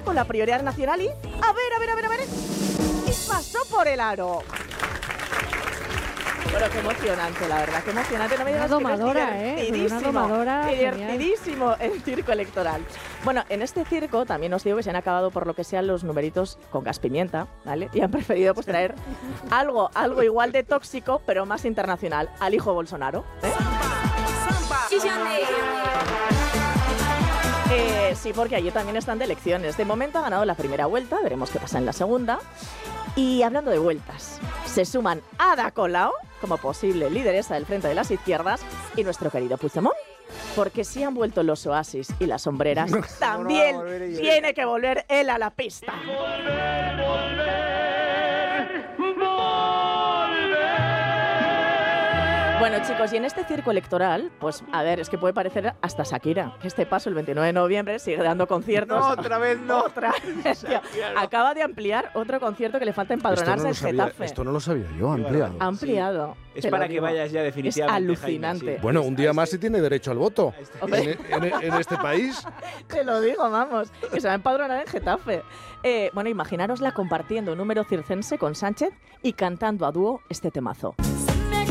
con la prioridad nacional y... A ver. Y pasó por el aro. Bueno, qué emocionante, la verdad, qué emocionante. No me digas una domadora, que no es divertidísimo el circo electoral. Bueno, en este circo también os digo que se han acabado por lo que sean los numeritos con gas pimienta, ¿vale? Y han preferido pues traer algo igual de tóxico, pero más internacional, al hijo Bolsonaro, ¿eh? Sí, porque allí también están de elecciones. De momento ha ganado la primera vuelta, veremos qué pasa en la segunda. Y hablando de vueltas, se suman Ada Colau como posible lideresa del Frente de las Izquierdas y nuestro querido Puigdemont. Porque si han vuelto los oasis y las sombreras, también tiene que volver él a la pista. Bueno, chicos, y en este circo electoral, pues a ver, es que puede parecer hasta Shakira, que este paso el 29 de noviembre sigue dando conciertos. No, otra vez no. Otra vez, tío. Acaba de ampliar otro concierto que le falta empadronarse en Getafe. Esto no lo sabía yo, ampliado. Ampliado. Sí. Es para que vayas ya definitivamente. Es alucinante. Jaime, sí. Bueno, un día más y tiene derecho al voto en este país. Te lo digo, vamos, que se va a empadronar en Getafe. Bueno, imaginárosla compartiendo un número circense con Sánchez y cantando a dúo este temazo.